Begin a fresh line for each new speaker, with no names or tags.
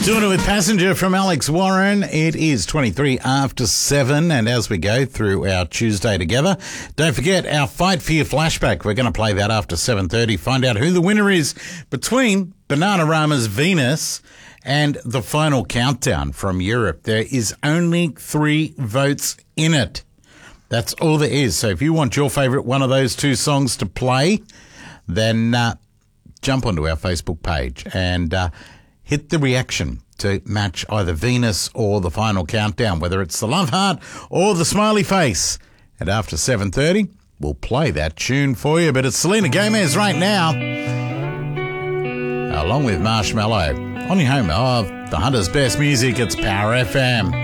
Doing it with Passenger from Alex Warren. It is 23 after 7, and as we go through our Tuesday together, don't forget our Fight for Your flashback. We're going to play that after 7:30. Find out who the winner is between Bananarama's Venus and the Final Countdown from Europe. There is only 3 votes in it. That's all there is. So if you want your favourite one of those 2 songs to play, then jump onto our Facebook page and hit the reaction to match either Venus or the Final Countdown, whether it's the love heart or the smiley face. And after 7:30, we'll play that tune for you. But it's Selena Gomez right now, along with Marshmello, on your home of the Hunter's Best Music. It's Power FM.